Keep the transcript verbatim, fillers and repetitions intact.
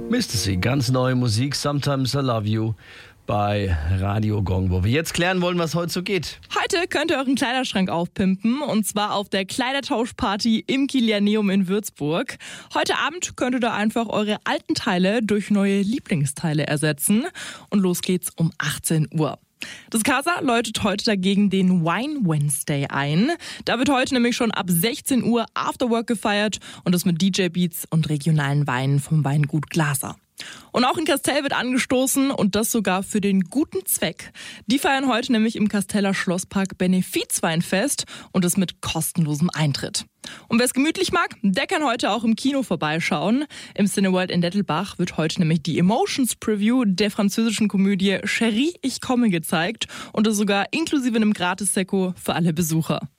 Misty, ganz neue Musik, Sometimes I Love You bei Radio Gong, wo wir jetzt klären wollen, was heute so geht. Heute könnt ihr euren Kleiderschrank aufpimpen und zwar auf der Kleidertauschparty im Kilianeum in Würzburg. Heute Abend könnt ihr da einfach eure alten Teile durch neue Lieblingsteile ersetzen und los geht's um achtzehn Uhr. Das Casa läutet heute dagegen den Wine Wednesday ein. Da wird heute nämlich schon ab sechzehn Uhr Afterwork gefeiert und das mit D J-Beats und regionalen Weinen vom Weingut Glaser. Und auch in Kastel wird angestoßen und das sogar für den guten Zweck. Die feiern heute nämlich im Kasteller Schlosspark Benefizweinfest und das mit kostenlosem Eintritt. Und wer es gemütlich mag, der kann heute auch im Kino vorbeischauen. Im Cineworld in Dettelbach wird heute nämlich die Emotions Preview der französischen Komödie Chérie, ich komme gezeigt und das sogar inklusive einem Gratis-Sekko für alle Besucher.